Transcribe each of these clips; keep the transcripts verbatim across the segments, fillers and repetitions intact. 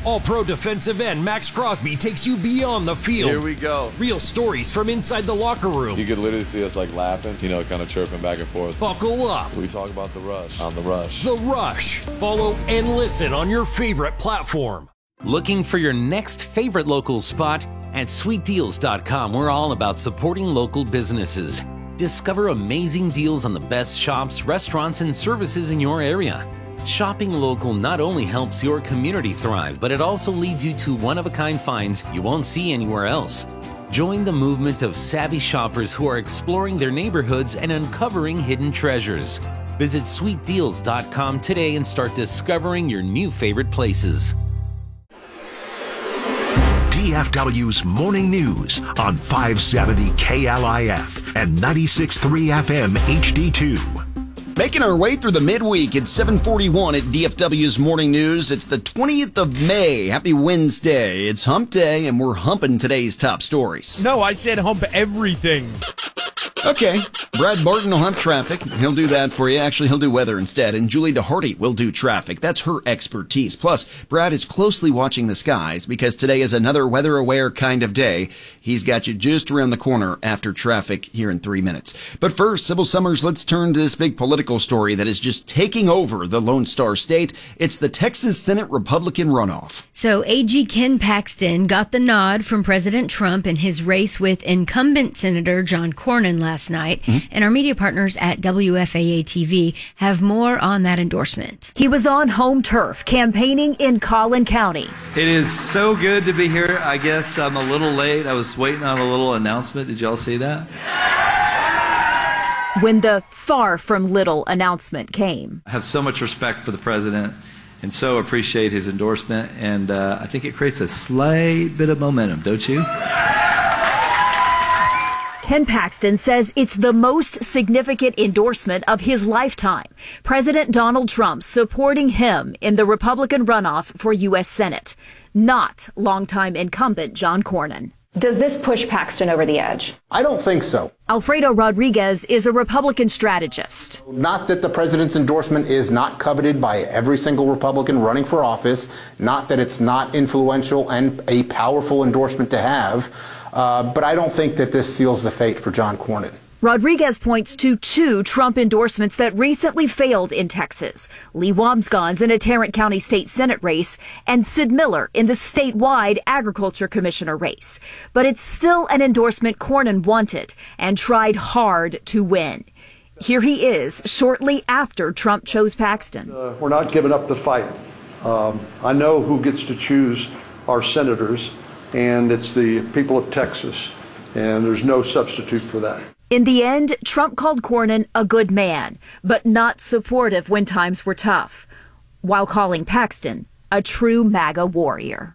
All-Pro defensive end Max Crosby takes you beyond the field. Here we go. Real stories from inside the locker room. You could literally see us like laughing, you know, kind of chirping back and forth. Buckle up. We talk about The Rush on The Rush. The Rush. Follow and listen on your favorite platform. Looking for your next favorite local spot? At sweet deals dot com, we're all about supporting local businesses. Discover amazing deals on the best shops, restaurants, and services in your area. Shopping local not only helps your community thrive, but it also leads you to one-of-a-kind finds you won't see anywhere else. Join the movement of savvy shoppers who are exploring their neighborhoods and uncovering hidden treasures. Visit sweet deals dot com today and start discovering your new favorite places. D F W's Morning News on five seventy K L I F and ninety-six point three F M H D two. Making our way through the midweek at seven forty-one at D F W's Morning News. It's the twentieth of May. Happy Wednesday. It's hump day, and we're humping today's top stories. No, I said hump everything. Okay. Brad Barton will hump traffic. He'll do that for you. Actually, he'll do weather instead. And Julie DeHarty will do traffic. That's her expertise. Plus, Brad is closely watching the skies because today is another weather-aware kind of day. He's got you just around the corner after traffic here in three minutes. But first, Sybil Summers, let's turn to this big political story that is just taking over the Lone Star State. It's the Texas Senate Republican runoff. So A G Ken Paxton got the nod from President Trump in his race with incumbent Senator John Cornyn last night. Mm-hmm. And our media partners at W F A A T V have more on that endorsement. He was on home turf campaigning in Collin County. It is so good to be here. I guess I'm a little late. I was waiting on a little announcement. Did y'all see that? When the far from little announcement came. I have so much respect for the president and so appreciate his endorsement. And uh, I think it creates a slight bit of momentum, don't you? Ken Paxton says it's the most significant endorsement of his lifetime. President Donald Trump supporting him in the Republican runoff for U S Senate, not longtime incumbent John Cornyn. Does this push Paxton over the edge? I don't think so. Alfredo Rodriguez is a Republican strategist. Not that the president's endorsement is not coveted by every single Republican running for office, not that it's not influential and a powerful endorsement to have, uh, but I don't think that this seals the fate for John Cornyn. Rodriguez points to two Trump endorsements that recently failed in Texas. Lee Wambsgans in a Tarrant County State Senate race and Sid Miller in the statewide Agriculture Commissioner race. But it's still an endorsement Cornyn wanted and tried hard to win. Here he is shortly after Trump chose Paxton. Uh, we're not giving up the fight. Um, I know who gets to choose our senators, and it's the people of Texas, and there's no substitute for that. In the end, Trump called Cornyn a good man, but not supportive when times were tough, while calling Paxton a true MAGA warrior.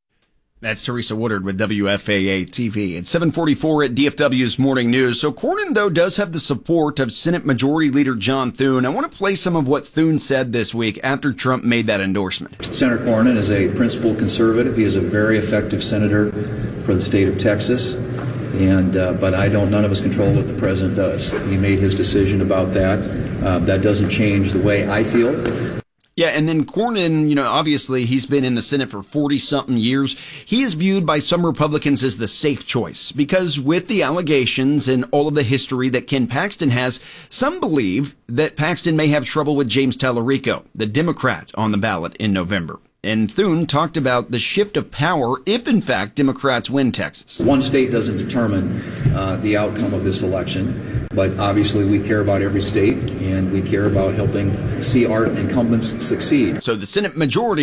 That's Teresa Woodard with W F A A T V. At seven forty-four at D F W's Morning News. So Cornyn, though, does have the support of Senate Majority Leader John Thune. I want to play some of what Thune said this week after Trump made that endorsement. Senator Cornyn is a principled conservative. He is a very effective senator for the state of Texas. And uh, but I don't. None of us control what the president does. He made his decision about that. Uh, that doesn't change the way I feel. Yeah, and then Cornyn, you know, obviously he's been in the Senate for forty-something years. He is viewed by some Republicans as the safe choice because with the allegations and all of the history that Ken Paxton has, some believe that Paxton may have trouble with James Tallarico, the Democrat on the ballot in November. And Thune talked about the shift of power if, in fact, Democrats win Texas. One state doesn't determine uh, the outcome of this election, but obviously we care about every state, and we care about helping see our incumbents succeed. So the Senate majority